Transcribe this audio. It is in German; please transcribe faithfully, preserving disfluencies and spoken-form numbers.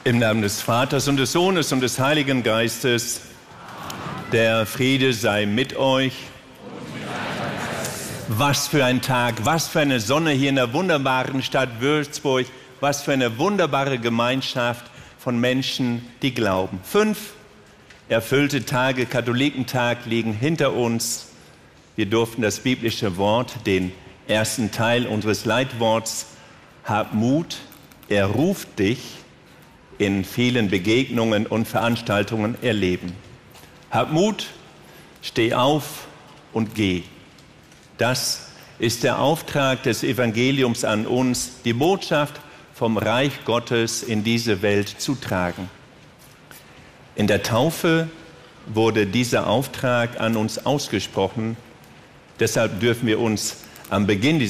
Im Namen des Vaters und des Sohnes und des Heiligen Geistes, der Friede sei mit euch. Was für ein Tag, was für eine Sonne hier in der wunderbaren Stadt Würzburg, was für eine wunderbare Gemeinschaft von Menschen, die glauben. Fünf erfüllte Tage, Katholikentag, liegen hinter uns. Wir durften das biblische Wort, den ersten Teil unseres Leitworts, hab Mut, er ruft dich, in vielen Begegnungen und Veranstaltungen erleben. Hab Mut, steh auf und geh. Das ist der Auftrag des Evangeliums an uns, die Botschaft vom Reich Gottes in diese Welt zu tragen. In der Taufe wurde dieser Auftrag an uns ausgesprochen. Deshalb dürfen wir uns am Beginn dieser